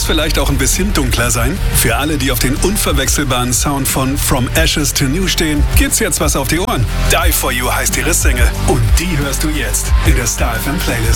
vielleicht auch ein bisschen dunkler sein? Für alle, die auf den unverwechselbaren Sound von From Ashes to New stehen, gibt's jetzt was auf die Ohren. Die For You heißt ihre Single und die hörst du jetzt in der Star FM Playlist.